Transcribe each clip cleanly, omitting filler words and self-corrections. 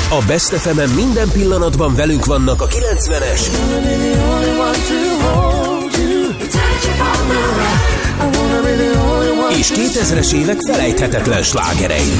A Best FM-en minden pillanatban velünk vannak a 90-es és 2000-es évek felejthetetlen slágerei.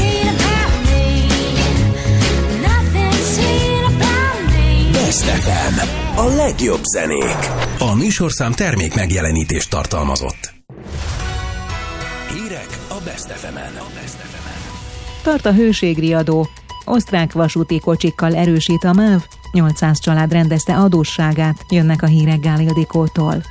Best FM. A legjobb zenék. A műsorszám termék megjelenítést tartalmazott. Hírek a Best FM-en. Tart a hőségriadó. Osztrák vasúti kocsikkal erősít a MÁV. 800 család rendezte adósságát. Jönnek a hírek Gál Ildikótól.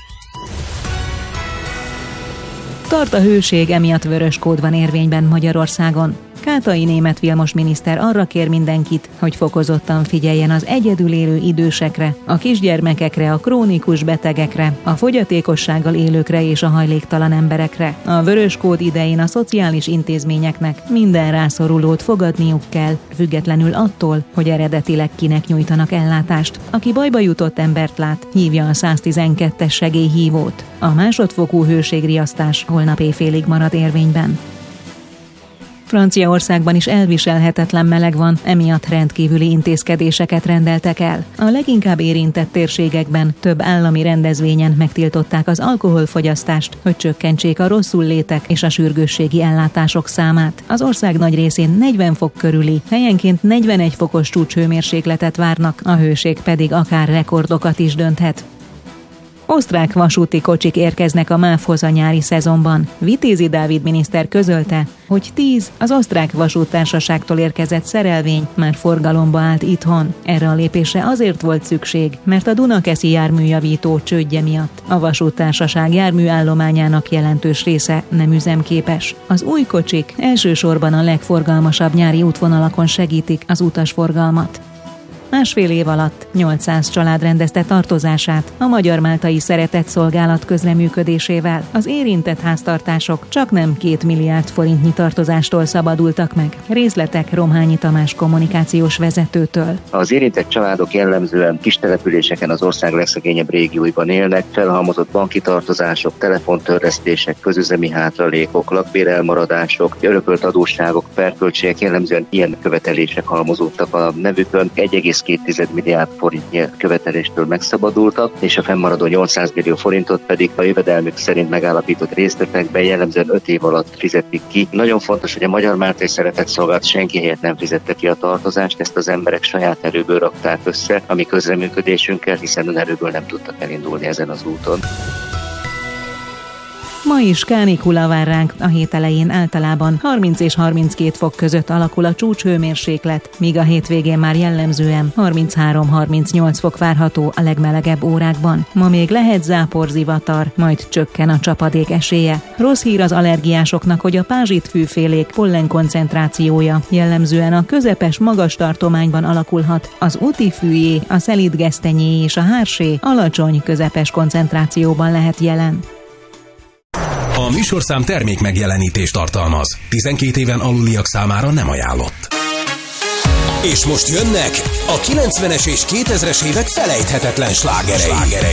Tart a hőség, emiatt vörös kód van érvényben Magyarországon. Kátai német Vilmos miniszter arra kér mindenkit, hogy fokozottan figyeljen az egyedül élő idősekre, a kisgyermekekre, a krónikus betegekre, a fogyatékossággal élőkre és a hajléktalan emberekre. A vörös kód idején a szociális intézményeknek minden rászorulót fogadniuk kell, függetlenül attól, hogy eredetileg kinek nyújtanak ellátást. Aki bajba jutott embert lát, hívja a 112-es segélyhívót. A másodfokú hőségriasztás holnap éjfélig marad érvényben. Franciaországban is elviselhetetlen meleg van, emiatt rendkívüli intézkedéseket rendeltek el. A leginkább érintett térségekben több állami rendezvényen megtiltották az alkoholfogyasztást, hogy csökkentsék a rosszullétek és a sürgősségi ellátások számát. Az ország nagy részén 40 fok körüli, helyenként 41 fokos csúcshőmérsékletet várnak, a hőség pedig akár rekordokat is dönthet. Osztrák vasúti kocsik érkeznek a MÁV-hoz a nyári szezonban. Vitézi Dávid miniszter közölte, hogy 10 az osztrák vasúttársaságtól érkezett szerelvény már forgalomba állt itthon. Erre a lépésre azért volt szükség, mert a Dunakeszi járműjavító csődje miatt a vasúttársaság járműállományának jelentős része nem üzemképes. Az új kocsik elsősorban a legforgalmasabb nyári útvonalakon segítik az utasforgalmat. Másfél év alatt 800 család rendezte tartozását a Magyar-Máltai Szeretetszolgálat közreműködésével. Az érintett háztartások csaknem 2 milliárd forintnyi tartozástól szabadultak meg. Részletek Romhányi Tamás kommunikációs vezetőtől. Az érintett családok jellemzően kis településeken az ország legszegényebb régióiban élnek, felhalmozott banki tartozások, telefontörlesztések, közüzemi hátralékok, lakbérelmaradások, örökölt adósságok, perköltségek, jellemzően ilyen követelések halmozódtak a nevükön. 1,2 milliárd forintnyi követeléstől megszabadultak, és a fennmaradó 800 millió forintot pedig a jövedelmük szerint megállapított részletekben jellemzően 5 év alatt fizetik ki. Nagyon fontos, hogy a Magyar-Máltai Szeretetszolgálat senki helyett nem fizette ki a tartozást, ezt az emberek saját erőből rakták össze a mi közreműködésünkkel, hiszen önerőből nem tudtak elindulni ezen az úton. Ma is kánikula vár ránk, a hét elején általában 30 és 32 fok között alakul a csúcshőmérséklet, míg a hétvégén már jellemzően 33-38 fok várható a legmelegebb órákban. Ma még lehet záporzivatar, majd csökken a csapadék esélye. Rossz hír az allergiásoknak, hogy a pázsitfűfélék pollenkoncentrációja jellemzően a közepes magas tartományban alakulhat. Az útifűjé, a szelídgesztenyé és a hársé alacsony közepes koncentrációban lehet jelen. A műsorszám termék megjelenítést tartalmaz. 12 éven aluliak számára nem ajánlott. És most jönnek a 90-es és 2000-es évek felejthetetlen slágerei.